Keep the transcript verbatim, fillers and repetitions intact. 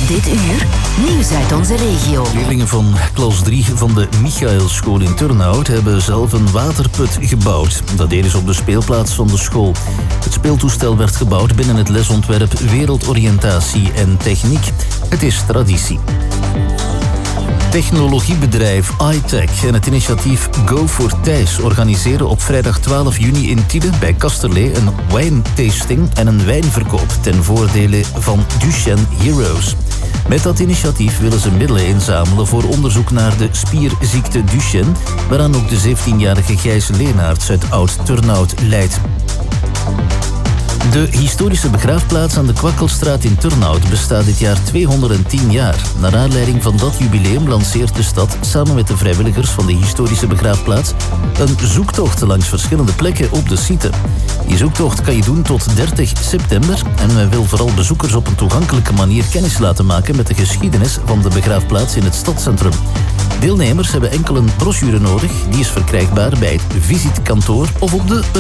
Dit uur nieuws uit onze regio. Leerlingen van klas drie van de Michaelschool in Turnhout hebben zelf een waterput gebouwd. Dat deden ze op de speelplaats van de school. Het speeltoestel werd gebouwd binnen het lesontwerp Wereldoriëntatie en Techniek. Het is traditie. Technologiebedrijf iTech en het initiatief Go for Thijs organiseren op vrijdag twaalf juni in Tiele bij Kasterlee een wijntasting en een wijnverkoop ten voordele van Duchenne Heroes. Met dat initiatief willen ze middelen inzamelen voor onderzoek naar de spierziekte Duchenne, waaraan ook de zeventienjarige Gijs Leenaerts uit Oud-Turnhout lijdt. De historische begraafplaats aan de Kwakkelstraat in Turnhout bestaat dit jaar tweehonderdtien jaar. Naar aanleiding van dat jubileum lanceert de stad samen met de vrijwilligers van de historische begraafplaats een zoektocht langs verschillende plekken op de site. Die zoektocht kan je doen tot dertig september en men wil vooral bezoekers op een toegankelijke manier kennis laten maken met de geschiedenis van de begraafplaats in het stadscentrum. Deelnemers hebben enkel een brochure nodig, die is verkrijgbaar bij het visitkantoor of op de